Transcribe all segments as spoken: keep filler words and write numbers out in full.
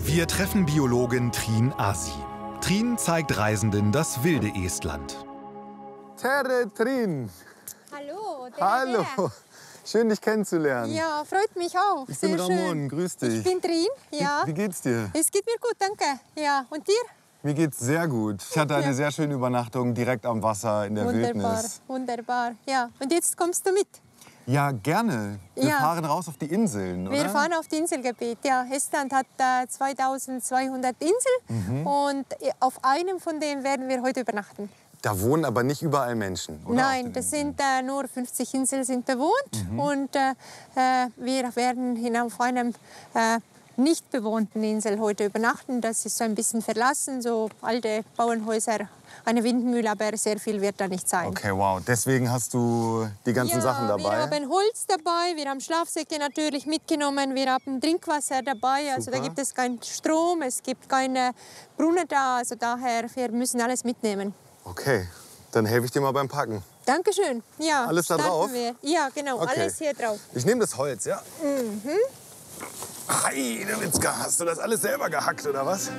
Wir treffen Biologin Trine Asi. Trine zeigt Reisenden das wilde Estland. Tere, Trine. Hallo. Tere, Hallo. Tere. Schön, dich kennenzulernen. Ja, freut mich auch. Ich Sehr bin Ramon, schön. grüß dich. Ich bin Trine, ja. Wie, wie geht's dir? Es geht mir gut, danke. Ja, und dir? Mir geht's sehr gut. Ich hatte eine Ja. sehr schöne Übernachtung direkt am Wasser in der Wunderbar, Wildnis. wunderbar. Ja, und jetzt kommst du mit. Ja, gerne. Wir Ja. fahren raus auf die Inseln, oder? Wir fahren auf die Inselgebiet. Ja, Estland hat äh, zweitausendzweihundert Inseln Mhm. und auf einem von denen werden wir heute übernachten. Da wohnen aber nicht überall Menschen, oder? Nein, Auf den das Inseln. sind äh, nur fünfzig Inseln sind bewohnt und äh, äh, wir werden hin auf einem äh, nicht bewohnten Insel heute übernachten. Das ist so ein bisschen verlassen, so alte Bauernhäuser, eine Windmühle, aber sehr viel wird da nicht sein. Okay, wow. Deswegen hast du die ganzen Ja, Sachen dabei? wir haben Holz dabei, wir haben Schlafsäcke natürlich mitgenommen, wir haben Trinkwasser dabei. Also da Super. gibt es keinen Strom, es gibt keine Brunnen da, also daher wir müssen alles mitnehmen. Okay, dann helfe ich dir mal beim Packen. Dankeschön. Ja, Alles da starten drauf? Wir. Ja, genau, Okay. alles hier drauf. Ich nehme das Holz, ja? Mhm. Heide Witzka, hast du das alles selber gehackt, oder was?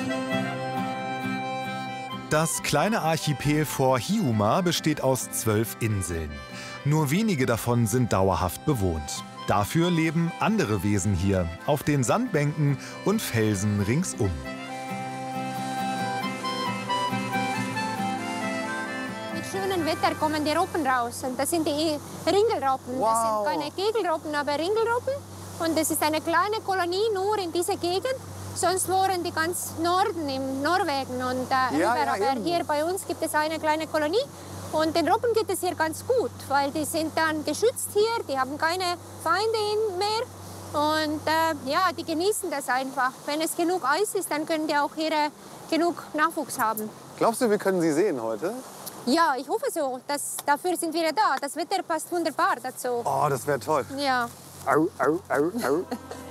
Das kleine Archipel vor Hiiumaa besteht aus zwölf Inseln. Nur wenige davon sind dauerhaft bewohnt. Dafür leben andere Wesen hier, auf den Sandbänken und Felsen ringsum. Mit schönem Wetter kommen die Robben raus. Und das sind die Ringelrobben. Wow. Das sind keine Kegelrobben, aber Ringelrobben. Und das ist eine kleine Kolonie nur in dieser Gegend. Sonst wohnen die ganz Norden, im Norwegen und äh, Ja, rüber. ja, Aber eben. hier bei uns gibt es eine kleine Kolonie. Und den Robben geht es hier ganz gut, weil die sind dann geschützt hier. Die haben keine Feinde in- mehr. Und äh, ja, die genießen das einfach. Wenn es genug Eis ist, dann können die auch hier äh, genug Nachwuchs haben. Glaubst du, wir können sie sehen heute? Ja, ich hoffe so. Das, dafür sind wir da. Das Wetter passt wunderbar dazu. Oh, das wäre toll. Ja. Au, au, au, au.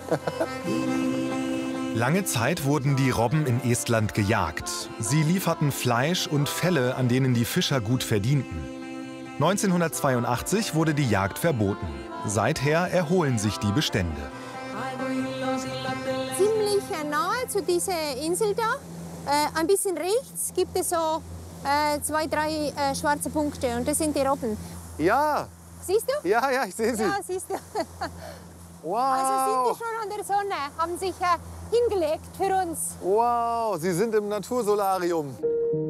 Lange Zeit wurden die Robben in Estland gejagt. Sie lieferten Fleisch und Felle, an denen die Fischer gut verdienten. neunzehnhundertzweiundachtzig wurde die Jagd verboten. Seither erholen sich die Bestände. Ziemlich äh, nahe zu dieser Insel da, äh, ein bisschen rechts, gibt es so äh, zwei, drei äh, schwarze Punkte. Und das sind die Robben. Ja, Siehst du? ja, ja, ich sehe sie. Ja, siehst du. Wow. Also sind die schon an der Sonne, haben sich äh, hingelegt für uns. Wow, sie sind im Natursolarium.